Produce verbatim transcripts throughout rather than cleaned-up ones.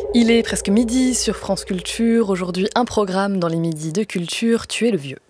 Il est presque midi sur France Culture. Aujourd'hui, un programme dans les midis de culture, Tu es le vieux.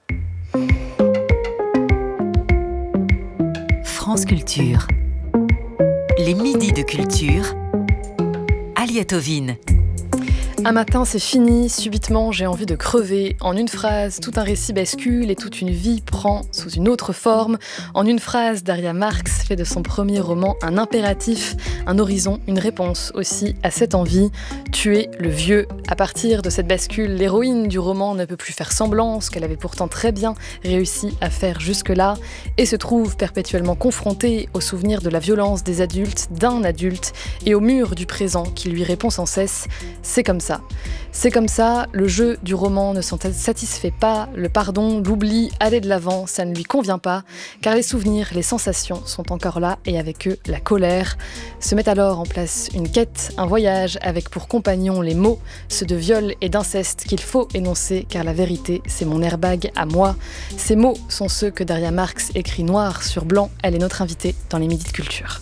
France Culture. Les midis de culture. Aliette Ovine. Un matin, c'est fini. Subitement, j'ai envie de crever. En une phrase, tout un récit bascule et toute une vie prend sous une autre forme. En une phrase, Daria Marx fait de son premier roman un impératif, un horizon, une réponse aussi à cette envie. Tuer le vieux. À partir de cette bascule, l'héroïne du roman ne peut plus faire semblant, ce qu'elle avait pourtant très bien réussi à faire jusque-là, et se trouve perpétuellement confrontée au souvenir de la violence des adultes, d'un adulte, et au mur du présent qui lui répond sans cesse. C'est comme ça. C'est comme ça, le jeu du roman ne s'en satisfait pas, le pardon, l'oubli, aller de l'avant, ça ne lui convient pas, car les souvenirs, les sensations sont encore là et avec eux la colère. Se met alors en place une quête, un voyage avec pour compagnons les mots, ceux de viol et d'inceste qu'il faut énoncer, car la vérité, c'est mon airbag à moi. Ces mots sont ceux que Daria Marx écrit noir sur blanc, elle est notre invitée dans les midis de culture.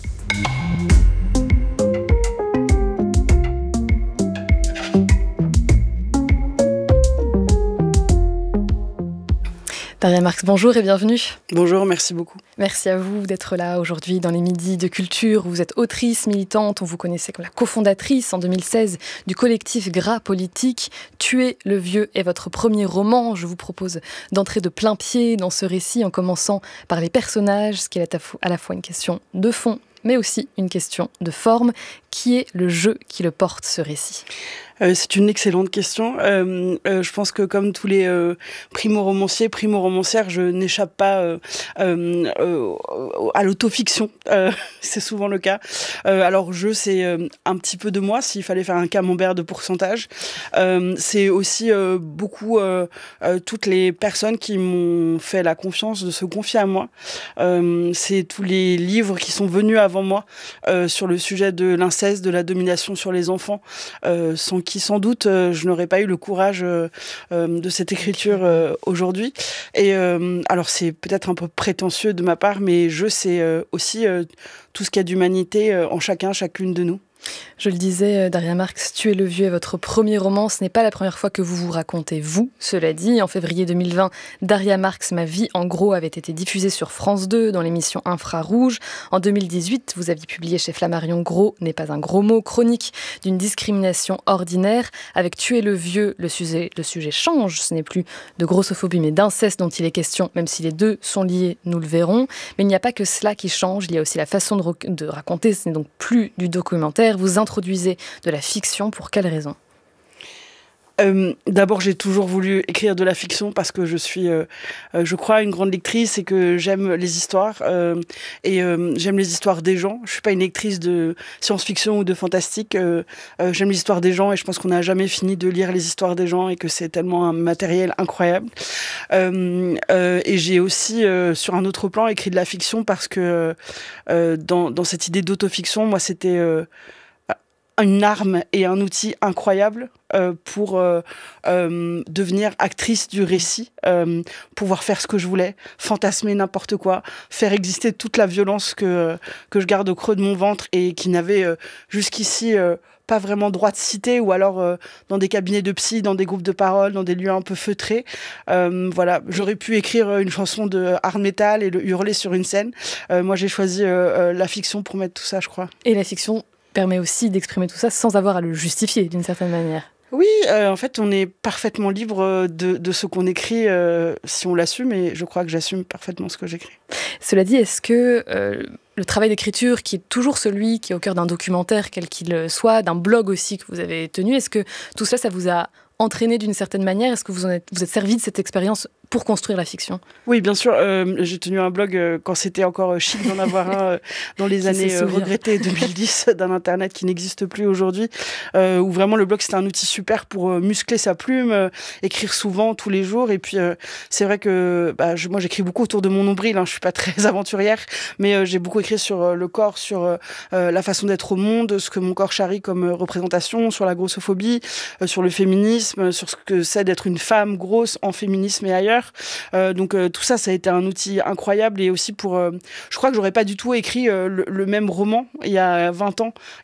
Daria Marx, bonjour et bienvenue. Bonjour, merci beaucoup. Merci à vous d'être là aujourd'hui dans les midis de culture. Vous êtes autrice, militante, on vous connaissait comme la cofondatrice en deux mille seize du collectif Gras Politique. Tuer le vieux est votre premier roman. Je vous propose d'entrer de plein pied dans ce récit en commençant par les personnages, ce qui est à la fois une question de fond, mais aussi une question de forme. Qui est le jeu qui le porte, ce récit ? Euh, c'est une excellente question. Euh, euh, je pense que comme tous les euh, primo-romanciers, primo-romancières, je n'échappe pas euh, euh, euh, à l'autofiction. Euh, c'est souvent le cas. Euh, alors, jeu, c'est euh, un petit peu de moi, s'il fallait faire un camembert de pourcentage. Euh, c'est aussi euh, beaucoup euh, euh, toutes les personnes qui m'ont fait la confiance de se confier à moi. Euh, c'est tous les livres qui sont venus avant moi euh, sur le sujet de l'inceste, de la domination sur les enfants, euh, sans qui sans doute euh, je n'aurais pas eu le courage euh, euh, de cette écriture euh, aujourd'hui. Et euh, alors c'est peut-être un peu prétentieux de ma part, mais je sais euh, aussi euh, tout ce qu'il y a d'humanité euh, en chacun, chacune de nous. Je le disais, Daria Marx, Tuer le vieux est votre premier roman. Ce n'est pas la première fois que vous vous racontez, vous. Cela dit, en février deux mille vingt, Daria Marx, Ma vie en gros, avait été diffusée sur France deux dans l'émission Infrarouge. En deux mille dix-huit, vous aviez publié chez Flammarion Gros n'est pas un gros mot, chronique d'une discrimination ordinaire. Avec Tuer le vieux, le sujet, le sujet change. Ce n'est plus de grossophobie mais d'inceste dont il est question, même si les deux sont liés, nous le verrons. Mais il n'y a pas que cela qui change, il y a aussi la façon de, re- de raconter. Ce n'est donc plus du documentaire. Vous introduisez de la fiction, pour quelle raison ? Euh, d'abord, j'ai toujours voulu écrire de la fiction parce que je suis, euh, euh, je crois, une grande lectrice et que j'aime les histoires euh, et euh, j'aime les histoires des gens. Je suis pas une lectrice de science-fiction ou de fantastique. Euh, euh, j'aime les histoires des gens et je pense qu'on n'a jamais fini de lire les histoires des gens et que c'est tellement un matériel incroyable. Euh, euh, et j'ai aussi, euh, sur un autre plan, écrit de la fiction parce que euh, dans, dans cette idée d'autofiction, moi, c'était euh, une arme et un outil incroyable euh, pour euh, euh, devenir actrice du récit, euh, pouvoir faire ce que je voulais, fantasmer n'importe quoi, faire exister toute la violence que, que je garde au creux de mon ventre et qui n'avait euh, jusqu'ici euh, pas vraiment droit de citer, ou alors euh, dans des cabinets de psy, dans des groupes de parole, dans des lieux un peu feutrés. Euh, voilà, j'aurais pu écrire une chanson de hard metal et le hurler sur une scène. Euh, moi, j'ai choisi euh, euh, la fiction pour mettre tout ça, je crois. Et la fiction permet aussi d'exprimer tout ça sans avoir à le justifier d'une certaine manière. Oui, euh, en fait, on est parfaitement libre de, de ce qu'on écrit euh, si on l'assume, et je crois que j'assume parfaitement ce que j'écris. Cela dit, est-ce que euh, le travail d'écriture, qui est toujours celui qui est au cœur d'un documentaire, quel qu'il soit, d'un blog aussi que vous avez tenu, est-ce que tout ça, ça vous a entraîné d'une certaine manière ? Est-ce que vous en êtes, vous êtes servi de cette expérience pour construire la fiction ? Oui, bien sûr. Euh, j'ai tenu un blog euh, quand c'était encore chic d'en avoir un euh, dans les années euh, regrettées deux mille dix, d'un Internet qui n'existe plus aujourd'hui, euh, où vraiment le blog c'était un outil super pour euh, muscler sa plume, euh, écrire souvent, tous les jours. Et puis euh, c'est vrai que bah, je, moi j'écris beaucoup autour de mon nombril, hein, je suis pas très aventurière, mais euh, j'ai beaucoup écrit sur euh, le corps, sur euh, la façon d'être au monde, ce que mon corps charrie comme euh, représentation, sur la grossophobie, euh, sur le féminisme, sur ce que c'est d'être une femme grosse en féminisme et ailleurs. Euh, donc euh, tout ça, ça a été un outil incroyable, et aussi pour... Euh, je crois que j'aurais pas du tout écrit euh, le, le même roman il y a vingt ans